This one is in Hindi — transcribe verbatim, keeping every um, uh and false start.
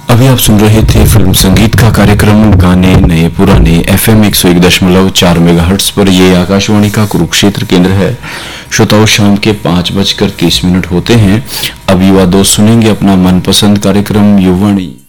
अभी आप सुन रहे थे फिल्म संगीत का कार्यक्रम गाने नए पुराने एफ एम एक सौ एक दशमलव चार मेगा हर्ट्स पर। ये आकाशवाणी का कुरुक्षेत्र केंद्र है। श्रोताओं, शाम के पाँच बजकर तीस मिनट होते हैं। अब युवा दोस्त सुनेंगे अपना मनपसंद कार्यक्रम युवाणी।